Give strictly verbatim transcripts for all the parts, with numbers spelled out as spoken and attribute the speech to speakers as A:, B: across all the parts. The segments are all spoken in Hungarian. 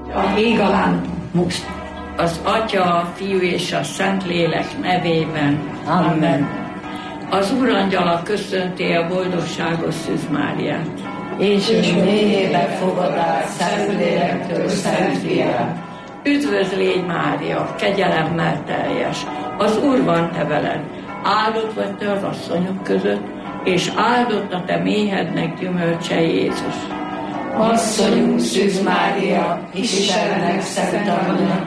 A: a ég alá most. Az Atya, a Fiú és a Szentlélek nevében. Amen. Az Úrangyala köszönti a boldogságos Szűz Máriát.
B: És mélyébe fogadál Szentlélektől, Szent Fiát.
A: Üdvözl légy, Mária, kegyelemmel teljes, az Úr van te veled, áldott vagy te az asszonyok között, és áldott a te méhednek gyümölcse, Jézus.
B: Asszonyunk Szűz Mária, Istennek szent anyja,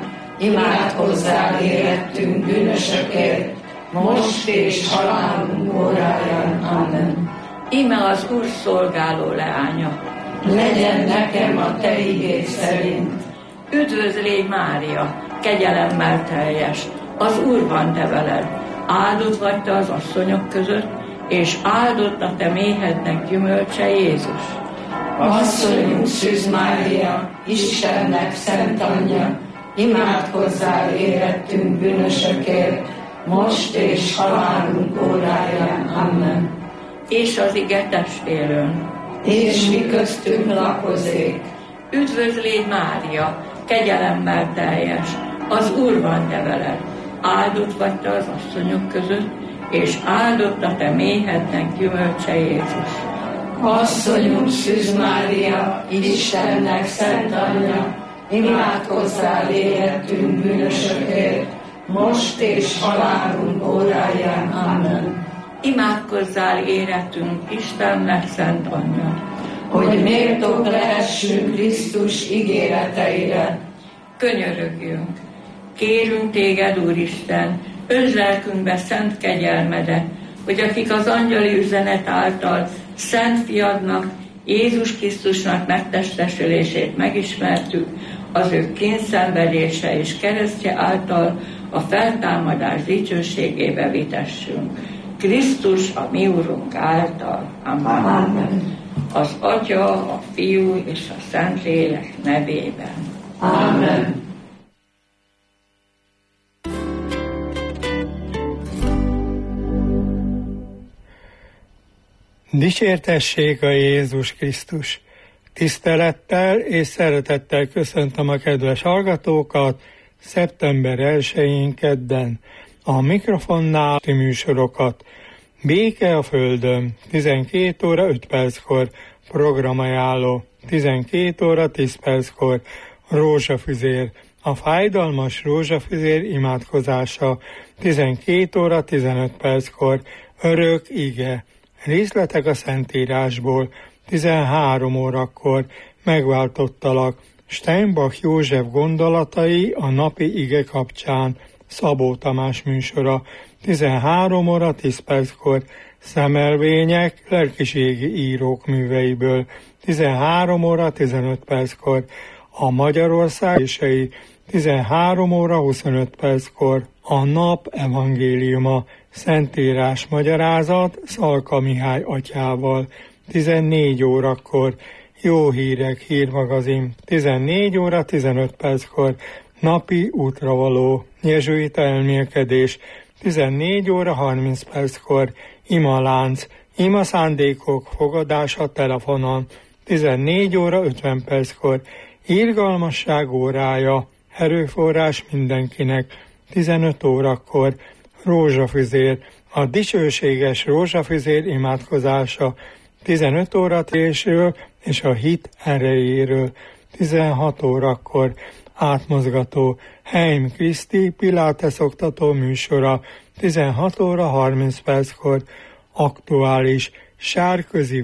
B: imádkozzál érettünk bűnösökért, most és halálunk óráján. Amen.
A: Íme az Úr szolgáló leánya.
B: Legyen nekem a te igéd szerint.
A: Üdvözl légy, Mária, kegyelemmel teljes, az Úr van te veled, áldott vagy te az asszonyok között, és áldott a te méhednek gyümölcse, Jézus.
B: Asszonyunk Szűz Mária, Istennek szent anyja, imádkozzál érettünk bűnösökért, most és halálunk óráján. Amen.
A: És az ige testélőn.
B: És mi köztünk lakozék.
A: Üdvözl légy, Mária, kegyelemmel teljes, az Úr van te veled, áldott vagy te az asszonyok között, és áldott a te méhednek gyümölcse, Jézus.
B: Asszonyunk Szűz Mária, Istennek szent anyja, imádkozzál érettünk bűnösökért, most és halálunk óráján. Amen.
A: Imádkozzál érettünk Istennek szent anyja,
B: hogy méltók lehessünk Krisztus ígéreteire.
A: Könyörögjünk, kérünk téged, Úristen, öntsd lelkünkbe szent kegyelmedet, hogy akik az angyali üzenet által szent fiadnak, Jézus Krisztusnak megtestesülését megismertük, az ő kényszenvedése és keresztje által a feltámadás dicsőségébe vitessünk. Krisztus a mi Urunk által. Amen.
B: Amen.
A: Az Atya, a Fiú és a Szentlélek nevében.
B: Amen.
C: Dicsértessék a Jézus Krisztus! Tisztelettel és szeretettel köszöntöm a kedves hallgatókat szeptember elsején kedden. A mikrofonnál műsorokat. Béke a Földön, tizenkét óra öt perckor, programajánló, tizenkét óra tíz perckor, rózsafüzér, a fájdalmas rózsafüzér imádkozása, tizenkét óra tizenöt perckor, örök ige, részletek a Szentírásból, tizenhárom órakor, megváltottalak, Steinbach József gondolatai a napi ige kapcsán, Szabó Tamás műsora, tizenhárom óra tíz perckor, szemelvények lelkiségi írók műveiből, tizenhárom óra tizenöt perckor, a Magyarország ései, tizenhárom óra huszonöt perckor, a nap evangéliuma, Szentírás magyarázat Szalka Mihály atyával, tizennégy órakor, Jó hírek hírmagazin, tizennégy óra tizenöt perckor, napi útravaló, jezsuita elmélkedés, tizennégy óra harminc perckor, imalánc, ima szándékok fogadása telefonon, tizennégy óra ötven perckor, irgalmasság órája, erőforrás mindenkinek, tizenöt órakor, rózsafüzér, a dicsőséges rózsafüzér imádkozása, tizenöt óra térésről és a hit erejéről, tizenhat órakor, átmozgató, Heim Kriszti Pilates oktató műsora, tizenhat óra harminc perckor, aktuális, sárközi